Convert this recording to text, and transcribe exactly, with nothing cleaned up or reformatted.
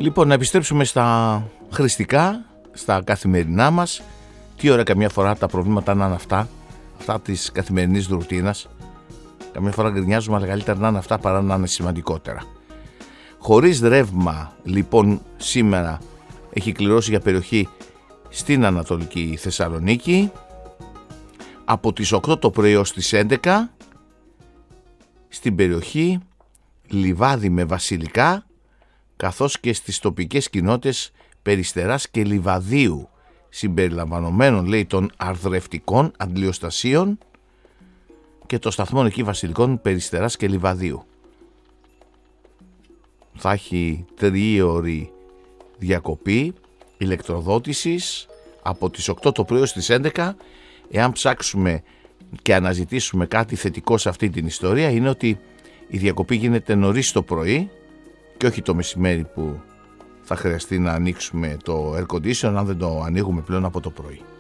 Λοιπόν, να επιστρέψουμε στα χρηστικά, στα καθημερινά μας. Τι ώρα καμιά φορά τα προβλήματα να είναι αυτά, αυτά της καθημερινής ρουτίνας. Καμιά φορά γκρινιάζουμε, αλλά καλύτερα να είναι αυτά παρά να είναι σημαντικότερα. Χωρίς ρεύμα, λοιπόν, σήμερα έχει κληρώσει για περιοχή στην Ανατολική Θεσσαλονίκη. Από τις οκτώ το πρωί ως τις έντεκα στην περιοχή Λιβάδι με Βασιλικά, καθώς και στις τοπικές κοινότητες Περιστεράς και Λιβαδίου, συμπεριλαμβανομένων, λέει, των αρδρευτικών αντλιοστασίων και των σταθμών εκεί Βασιλικών Περιστεράς και Λιβαδίου. Θα έχει τριώρη διακοπή ηλεκτροδότησης από τις οκτώ το πρωί ως τις έντεκα. Εάν ψάξουμε και αναζητήσουμε κάτι θετικό σε αυτή την ιστορία, είναι ότι η διακοπή γίνεται νωρίς το πρωί και όχι το μεσημέρι που θα χρειαστεί να ανοίξουμε το air condition, αν δεν το ανοίγουμε πλέον από το πρωί.